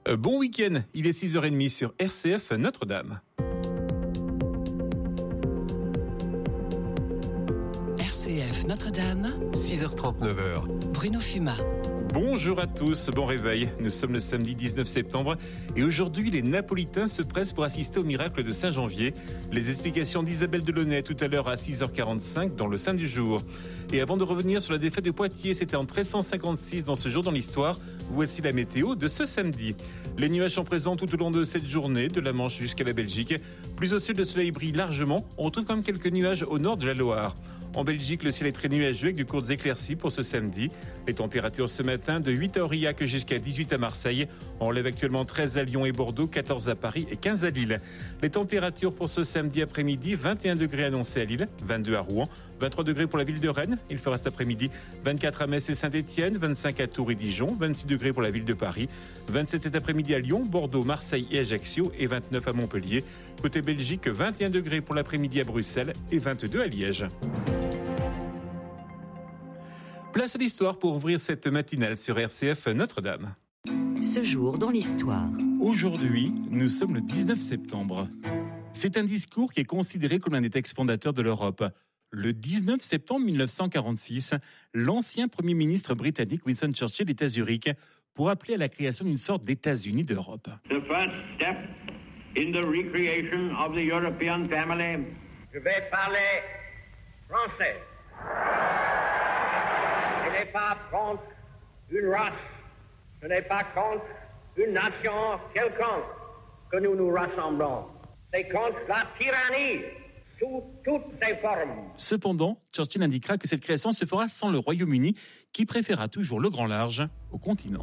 Bon week-end, il est 6h30 sur RCF Notre-Dame. RCF Notre-Dame, 6h39. Bruno Fumat. Bonjour à tous, bon réveil. Nous sommes le samedi 19 septembre et aujourd'hui les Napolitains se pressent pour assister au miracle de Saint-Janvier. Les explications d'Isabelle Delaunay tout à l'heure à 6h45 dans le Saint du jour. Et avant de revenir sur la défaite de Poitiers, c'était en 1356 dans ce jour dans l'histoire. Voici la météo de ce samedi. Les nuages sont présents tout au long de cette journée, de la Manche jusqu'à la Belgique. Plus au sud, le soleil brille largement. On retrouve quand même quelques nuages au nord de la Loire. En Belgique, le ciel est très nuageux avec de courtes éclaircies pour ce samedi. Les températures ce matin de 8 à Aurillac jusqu'à 18 à Marseille. On relève actuellement 13 à Lyon et Bordeaux, 14 à Paris et 15 à Lille. Les températures pour ce samedi après-midi, 21 degrés annoncés à Lille, 22 à Rouen, 23 degrés pour la ville de Rennes. Il fera cet après-midi 24 à Metz et Saint-Étienne, 25 à Tours et Dijon, 26 degrés pour la ville de Paris, 27 cet après-midi à Lyon, Bordeaux, Marseille et Ajaccio et 29 à Montpellier. Côté Belgique, 21 degrés pour l'après-midi à Bruxelles et 22 à Liège. Place à l'histoire pour ouvrir cette matinale sur RCF Notre-Dame. Ce jour dans l'histoire. Aujourd'hui, nous sommes le 19 septembre. C'est un discours qui est considéré comme l'un des textes fondateurs de l'Europe. Le 19 septembre 1946, l'ancien Premier ministre britannique Winston Churchill est à Zurich pour appeler à la création d'une sorte d'États-Unis d'Europe. The first step in the recreation of the European family. Je vais parler français. Je n'ai pas contre une race, je n'ai pas contre une nation quelconque que nous nous rassemblons. C'est contre la tyrannie sous toutes ses formes. Cependant, Churchill indiquera que cette création se fera sans le Royaume-Uni, qui préférera toujours le grand large au continent.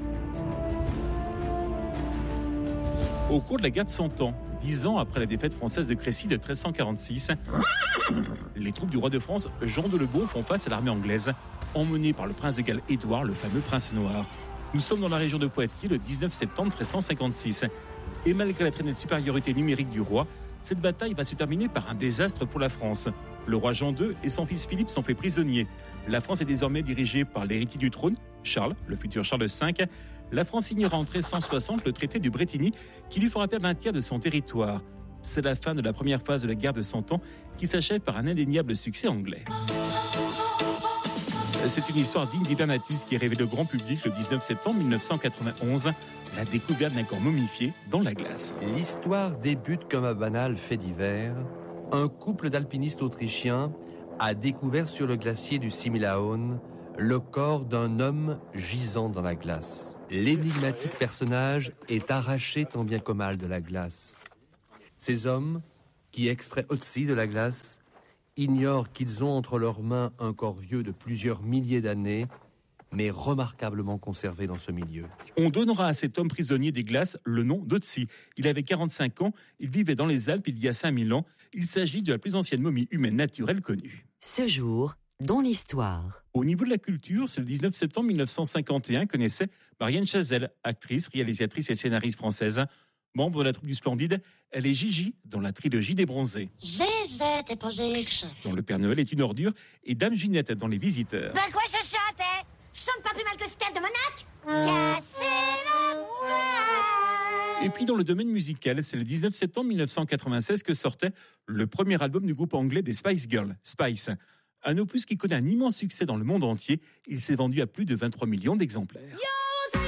Au cours de la guerre de 100 ans, 10 ans après la défaite française de Crécy de 1346, les troupes du roi de France, Jean de Lebeau, font face à l'armée anglaise, emmenée par le prince de Galles Édouard, le fameux prince noir. Nous sommes dans la région de Poitiers le 19 septembre 1356. Et malgré la traînée de supériorité numérique du roi, cette bataille va se terminer par un désastre pour la France. Le roi Jean II et son fils Philippe sont faits prisonniers. La France est désormais dirigée par l'héritier du trône, Charles, le futur Charles V. La France signera en 1360 le traité du Bretigny qui lui fera perdre un tiers de son territoire. C'est la fin de la première phase de la guerre de 100 ans qui s'achève par un indéniable succès anglais. C'est une histoire digne d'Hibernatus qui est révélée au grand public le 19 septembre 1991, la découverte d'un corps momifié dans la glace. L'histoire débute comme un banal fait divers. Un couple d'alpinistes autrichiens a découvert sur le glacier du Similaun le corps d'un homme gisant dans la glace. L'énigmatique personnage est arraché tant bien que mal de la glace. Ces hommes, qui extraient Otzi de la glace, ignorent qu'ils ont entre leurs mains un corps vieux de plusieurs milliers d'années, mais remarquablement conservé dans ce milieu. On donnera à cet homme prisonnier des glaces le nom d'Otzi. Il avait 45 ans, il vivait dans les Alpes il y a 5000 ans. Il s'agit de la plus ancienne momie humaine naturelle connue. Ce jour dans l'histoire. Au niveau de la culture, c'est le 19 septembre 1951 que naissait Marianne Chazelle, actrice, réalisatrice et scénariste française. Membre de la troupe du Splendide, elle est Gigi dans la trilogie des Bronzés. Zézette et Posix. Dans Le Père Noël est une ordure et Dame Ginette dans Les Visiteurs. Ben quoi je chante, hein? Je chante pas plus mal que Steph de Monac. Casser la voix. Et puis dans le domaine musical, c'est le 19 septembre 1996 que sortait le premier album du groupe anglais des Spice Girls, Spice. Un opus qui connaît un immense succès dans le monde entier. Il s'est vendu à plus de 23 millions d'exemplaires.